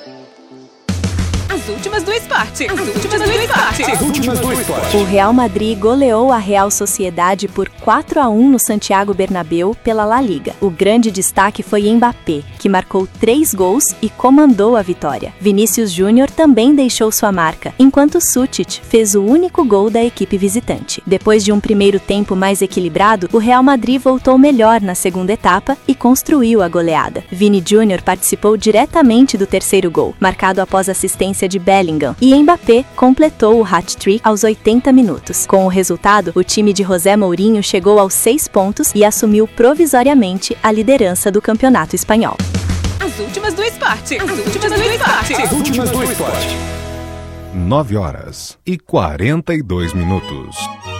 As últimas do esporte. As últimas do esporte. As últimas do esporte. O Real Madrid goleou a Real Sociedade por 4-1 no Santiago Bernabéu pela La Liga. O grande destaque foi Mbappé, que marcou 3 gols e comandou a vitória. Vinícius Júnior também deixou sua marca, enquanto Sučić fez o único gol da equipe visitante. Depois de um primeiro tempo mais equilibrado, o Real Madrid voltou melhor na segunda etapa e construiu a goleada. Vini Júnior participou diretamente do terceiro gol, marcado após assistência de Bellingham, e Mbappé completou o hat-trick aos 80 minutos. Com o resultado, o time de José Mourinho chegou aos 6 pontos e assumiu provisoriamente a liderança do campeonato espanhol. As últimas do esporte. As últimas do esporte. As últimas do esporte. 9h42.